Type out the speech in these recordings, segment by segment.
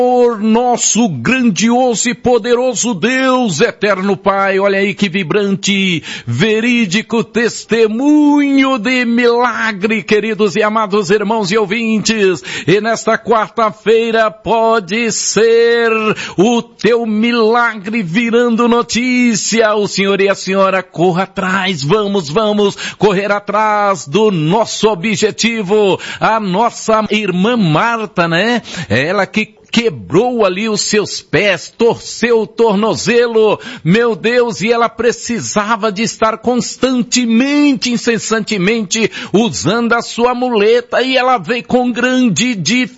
Nosso grandioso e poderoso Deus, eterno Pai, olha aí que vibrante, verídico testemunho de milagre, queridos e amados irmãos e ouvintes. E nesta quarta-feira pode ser o teu milagre virando notícia. O senhor e a senhora corra atrás, vamos correr atrás do nosso objetivo. A nossa irmã Marta, né? Ela que quebrou ali os seus pés, torceu o tornozelo, meu Deus, e ela precisava de estar constantemente, incessantemente, usando a sua muleta, e ela veio com grande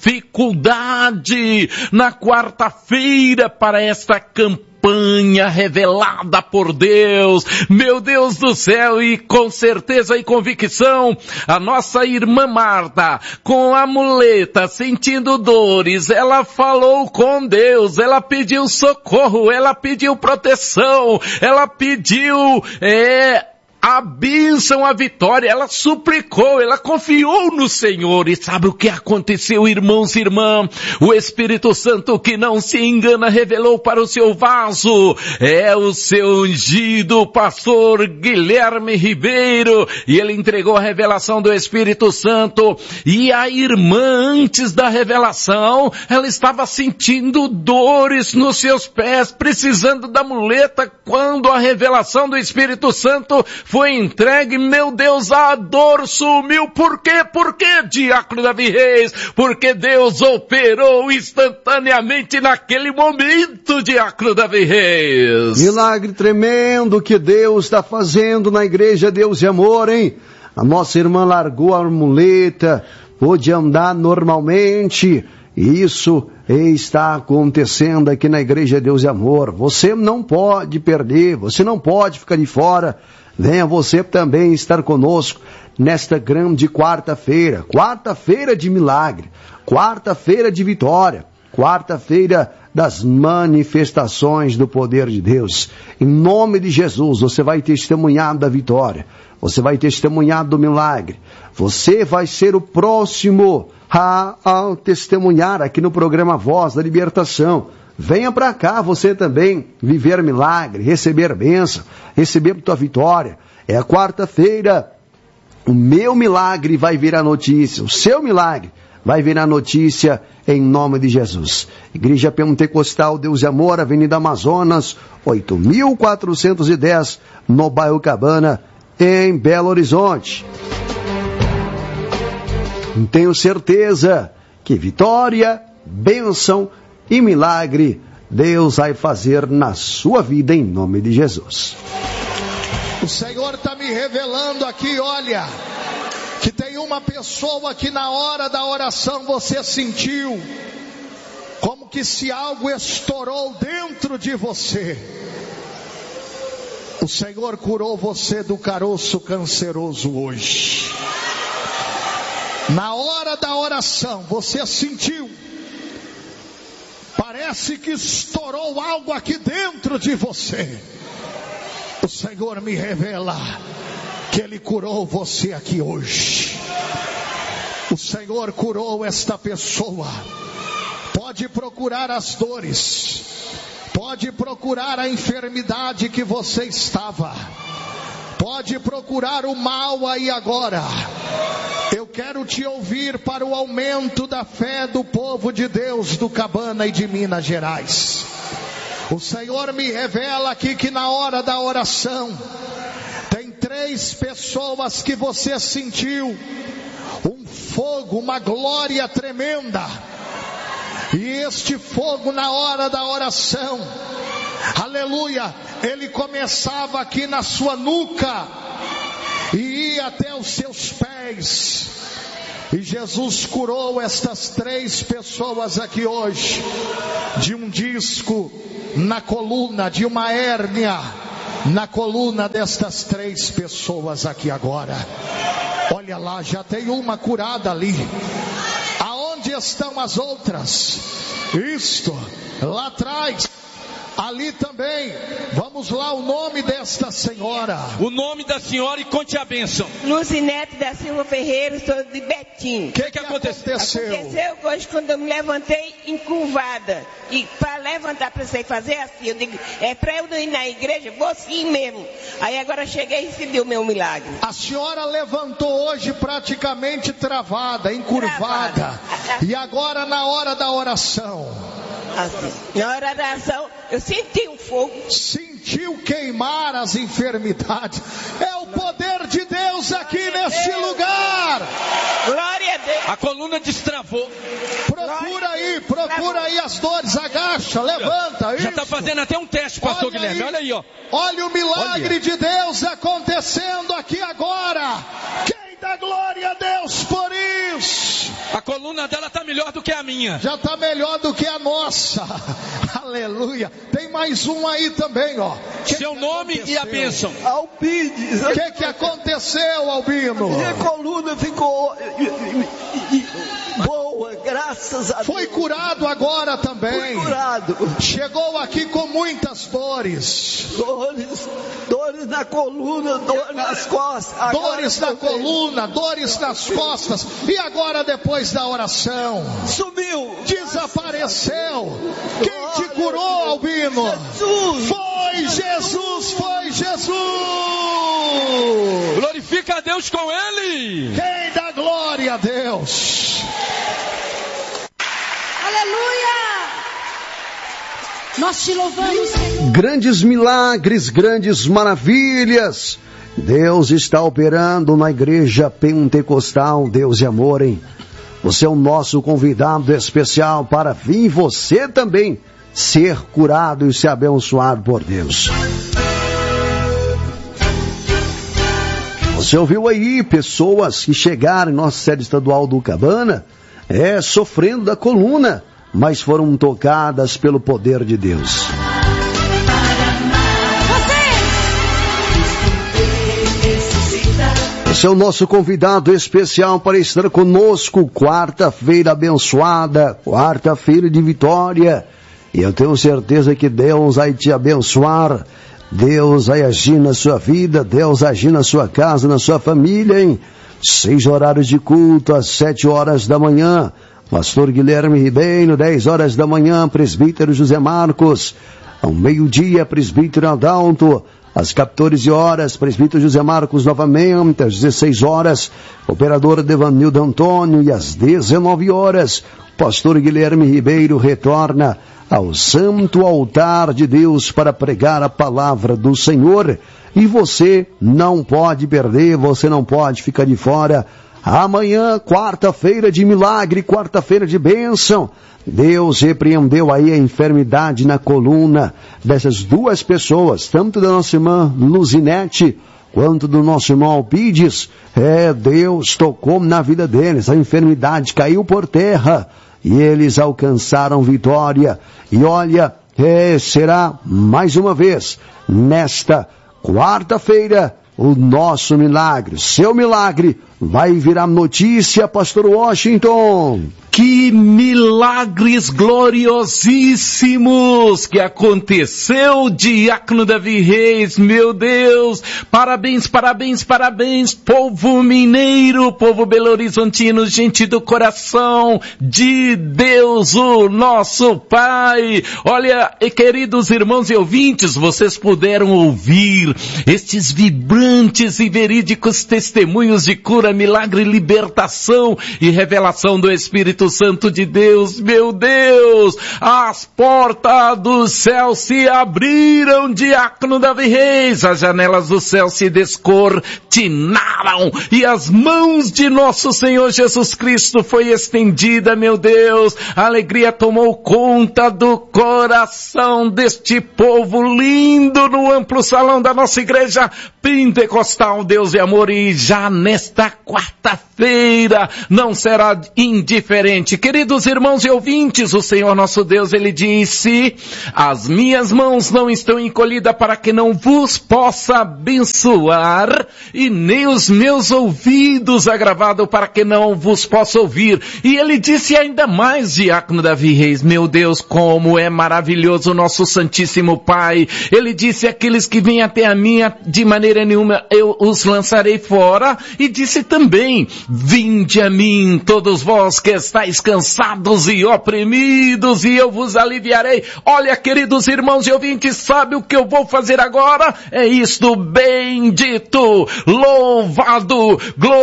dificuldade na quarta-feira para esta campanha revelada por Deus, meu Deus do céu, e com certeza e convicção, a nossa irmã Marta, com a muleta, sentindo dores, ela falou com Deus, ela pediu socorro, ela pediu proteção, ela pediu, a bênção, a vitória, ela suplicou, ela confiou no Senhor. E sabe o que aconteceu, irmãos e irmãs? O Espírito Santo, que não se engana, revelou para o seu vaso, o seu ungido, o pastor Guilherme Ribeiro, e ele entregou a revelação do Espírito Santo. E a irmã, antes da revelação, ela estava sentindo dores nos seus pés, precisando da muleta. Quando a revelação do Espírito Santo foi entregue, meu Deus, a dor sumiu. Por quê? Por quê, diácono Davi Reis? Porque Deus operou instantaneamente naquele momento, diácono Davi Reis. Milagre tremendo que Deus está fazendo na igreja Deus e Amor, hein? A nossa irmã largou a muleta, pôde andar normalmente. Isso está acontecendo aqui na igreja Deus e Amor. Você não pode perder, você não pode ficar de fora. Venha você também estar conosco nesta grande quarta-feira. Quarta-feira de milagre, quarta-feira de vitória, quarta-feira das manifestações do poder de Deus. Em nome de Jesus, você vai testemunhar da vitória, você vai testemunhar do milagre, você vai ser o próximo a testemunhar aqui no programa Voz da Libertação. Venha para cá você também viver milagre, receber bênção, receber tua vitória. É a quarta-feira, o meu milagre vai virar notícia, o seu milagre vai virar notícia em nome de Jesus. Igreja Pentecostal Deus e Amor, Avenida Amazonas, 8.410, no bairro Cabana, em Belo Horizonte. Tenho certeza que vitória, bênção e milagre Deus vai fazer na sua vida em nome de Jesus. O Senhor está me revelando aqui, olha, que tem uma pessoa que na hora da oração você sentiu como que se algo estourou dentro de você. O Senhor curou você do caroço canceroso hoje. Na hora da oração você sentiu, parece que estourou algo aqui dentro de você. O Senhor me revela que Ele curou você aqui hoje. O Senhor curou esta pessoa. Pode procurar as dores, pode procurar a enfermidade que você estava, pode procurar o mal aí agora. Eu quero te ouvir para o aumento da fé do povo de Deus do Cabana e de Minas Gerais. O Senhor me revela aqui que na hora da oração tem 3 pessoas que você sentiu um fogo, uma glória tremenda. E este fogo na hora da oração, aleluia, ele começava aqui na sua nuca e ia até os seus pés. E Jesus curou estas 3 pessoas aqui hoje de um disco na coluna, de uma hérnia na coluna destas 3 pessoas aqui agora. Olha lá, já tem uma curada ali. Aonde estão as outras? Isto, lá atrás. Ali também, vamos lá, o nome desta senhora. O nome da senhora e conte a bênção. Luzinete da Silva Ferreira, sou de Betim. O que aconteceu? Aconteceu que hoje, quando eu me levantei encurvada, e para levantar, precisei fazer assim, eu digo, é para eu não ir na igreja, vou assim mesmo. Aí agora cheguei e recebi o meu milagre. A senhora levantou hoje praticamente travada, encurvada. E agora na hora da oração. Assim, na hora da oração, eu senti um fogo. Sentiu queimar as enfermidades. É o poder de Deus aqui neste lugar. Glória a Deus. A coluna destravou. Procura aí as dores. Agacha, levanta. Já está fazendo até um teste, pastor Guilherme. Olha aí, ó. Olha o milagre de Deus acontecendo aqui agora. Quem dá glória a Deus por isso? A coluna dela está melhor do que a minha. Já está melhor do que a nossa. Aleluia. Tem mais um aí também, ó. Seu nome e a bênção. Alpides. O que aconteceu, Albino? Minha coluna ficou boa, graças a Deus. Foi curado agora também. Foi curado. Chegou aqui com muitas dores. Dores na coluna, dores nas costas. Dores na coluna, dores nas costas. E agora depois da oração? Sumiu. Desapareceu. Quem te curou, Albino? Jesus. Foi Jesus, foi Jesus. Glorifica a Deus com ele. Quem dá glória a Deus? Aleluia! Nós te louvamos, Senhor. Grandes milagres, grandes maravilhas. Deus está operando na igreja pentecostal, Deus de amor, hein? Você é o nosso convidado especial para vir você também ser curado e ser abençoado por Deus. Você ouviu aí pessoas que chegaram em nossa sede estadual do Cabana, sofrendo da coluna, mas foram tocadas pelo poder de Deus. Esse é o nosso convidado especial para estar conosco, quarta-feira abençoada, quarta-feira de vitória. E eu tenho certeza que Deus vai te abençoar, Deus vai agir na sua vida, Deus vai agir na sua casa, na sua família, hein? 6 horários de culto, às 7 horas da manhã, pastor Guilherme Ribeiro, 10 horas da manhã, presbítero José Marcos, ao meio-dia, presbítero Adalto, às 14 horas, presbítero José Marcos novamente, às 16 horas, operador Devanildo Antônio, e às 19 horas, pastor Guilherme Ribeiro retorna ao santo altar de Deus para pregar a palavra do Senhor. E você não pode perder, você não pode ficar de fora. Amanhã, quarta-feira de milagre, quarta-feira de bênção. Deus repreendeu aí a enfermidade na coluna dessas duas pessoas, tanto da nossa irmã Luzinete, quanto do nosso irmão Alpides. Deus tocou na vida deles, a enfermidade caiu por terra e eles alcançaram vitória. E olha, será mais uma vez, nesta quarta-feira, o nosso milagre, seu milagre, vai virar notícia, pastor Washington. Que milagres gloriosíssimos que aconteceu, diácono Davi Reis, meu Deus, parabéns, parabéns, parabéns, povo mineiro, povo belo-horizontino, gente do coração de Deus, o nosso Pai. Olha, queridos irmãos e ouvintes, vocês puderam ouvir estes vibrantes e verídicos testemunhos de cura, milagre, libertação e revelação do Espírito Santo de Deus. Meu Deus, as portas do céu se abriram, diácono Davi Reis, as janelas do céu se descortinaram e as mãos de nosso Senhor Jesus Cristo foi estendida, meu Deus, a alegria tomou conta do coração deste povo lindo no amplo salão da nossa igreja pentecostal, Deus e amor. E já nesta quarta-feira não será indiferente. Queridos irmãos e ouvintes, o Senhor nosso Deus, Ele disse: as minhas mãos não estão encolhidas para que não vos possa abençoar, e nem os meus ouvidos agravados para que não vos possa ouvir. E Ele disse ainda mais, diácono Davi Reis, meu Deus, como é maravilhoso o nosso Santíssimo Pai. Ele disse: aqueles que vêm até a mim, de maneira nenhuma eu os lançarei fora. E disse também: vinde a mim, todos vós que estáis cansados e oprimidos, e eu vos aliviarei. Olha, queridos irmãos e ouvintes, sabe o que eu vou fazer agora? É isto: bendito, louvado, glorificado